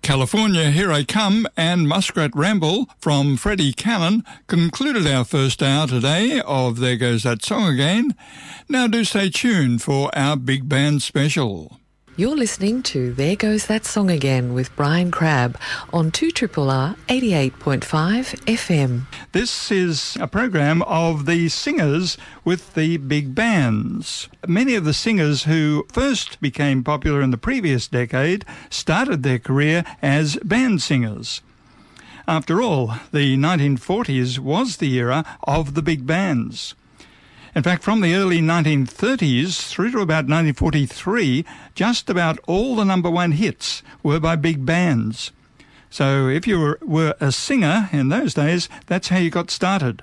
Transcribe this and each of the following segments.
California, Here I Come and Muskrat Ramble from Freddie Cannon concluded our first hour today of There Goes That Song Again. Now do stay tuned for our big band special. You're listening to There Goes That Song Again with Brian Crabb on 2RRR 88.5 FM. This is a program of the singers with the big bands. Many of the singers who first became popular in the previous decade started their career as band singers. After all, the 1940s was the era of the big bands. In fact, from the early 1930s through to about 1943, just about all the number one hits were by big bands. So if you were a singer in those days, that's how you got started.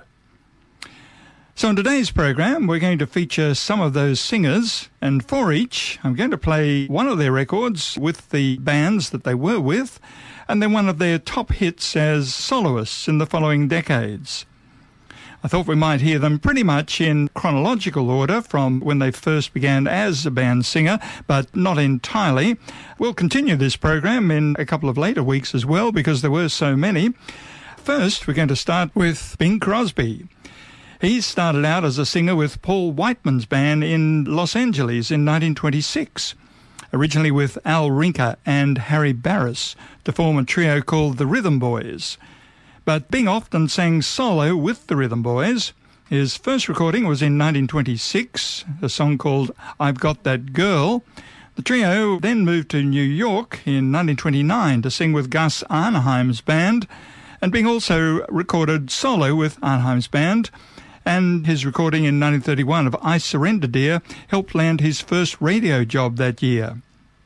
So in today's program, we're going to feature some of those singers, and for each, I'm going to play one of their records with the bands that they were with, and then one of their top hits as soloists in the following decades. I thought we might hear them pretty much in chronological order from when they first began as a band singer, but not entirely. We'll continue this program in a couple of later weeks as well because there were so many. First, we're going to start with Bing Crosby. He started out as a singer with Paul Whiteman's band in Los Angeles in 1926, originally with Al Rinker and Harry Barris to form a trio called the Rhythm Boys. But Bing often sang solo with the Rhythm Boys. His first recording was in 1926, a song called I've Got That Girl. The trio then moved to New York in 1929 to sing with Gus Arnheim's band, and Bing also recorded solo with Arnheim's band, and his recording in 1931 of I Surrender Dear helped land his first radio job that year.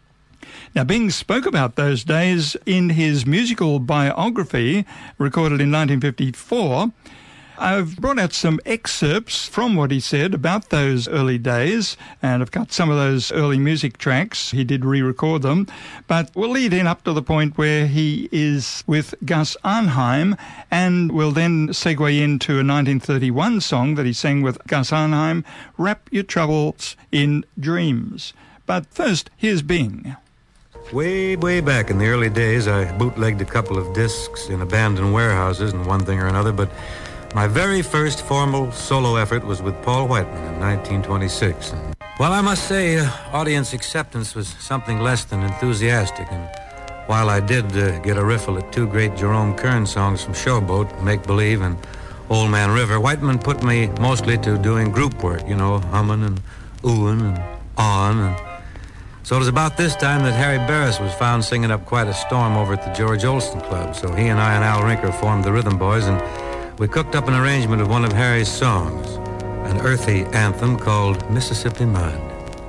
Now, Bing spoke about those days in his musical biography, recorded in 1954. I've brought out some excerpts from what he said about those early days, and I've got some of those early music tracks. He did re-record them, but we'll lead in up to the point where he is with Gus Arnheim, and we'll then segue into a 1931 song that he sang with Gus Arnheim, Wrap Your Troubles in Dreams. But first, here's Bing. Way back in the early days, I bootlegged a couple of discs in abandoned warehouses and one thing or another, but my very first formal solo effort was with Paul Whiteman in 1926. Well, I must say, audience acceptance was something less than enthusiastic, and while I did get a riffle at two great Jerome Kern songs from Showboat, Make Believe and Old Man River, Whiteman put me mostly to doing group work, humming and oohing and on, and so it was about this time that Harry Barris was found singing up quite a storm over at the George Olsen Club. So he and I and Al Rinker formed the Rhythm Boys, and we cooked up an arrangement of one of Harry's songs, an earthy anthem called Mississippi Mud.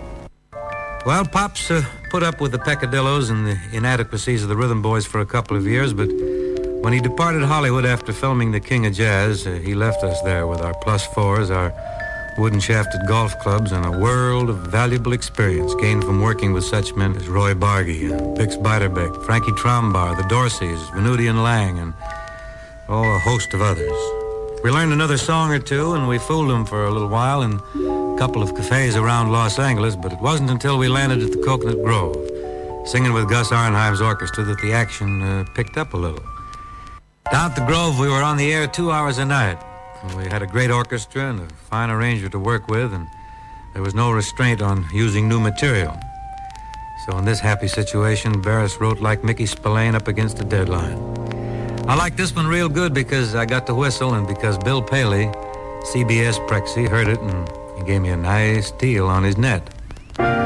Well, Pops put up with the peccadillos and the inadequacies of the Rhythm Boys for a couple of years, but when he departed Hollywood after filming The King of Jazz, he left us there with our plus fours, our wooden-shafted golf clubs, and a world of valuable experience gained from working with such men as Roy Bargy, Bix Beiderbecke, Frankie Trombar, the Dorseys, Venuti and Lang, and a host of others. We learned another song or two, and we fooled them for a little while in a couple of cafes around Los Angeles, but it wasn't until we landed at the Coconut Grove, singing with Gus Arnheim's orchestra, that the action picked up a little. Down at the Grove, we were on the air 2 hours a night. We had a great orchestra and a fine arranger to work with, and there was no restraint on using new material. So in this happy situation, Barris wrote like Mickey Spillane up against a deadline. I like this one real good because I got to whistle, and because Bill Paley, CBS Prexy, heard it, and he gave me a nice deal on his net.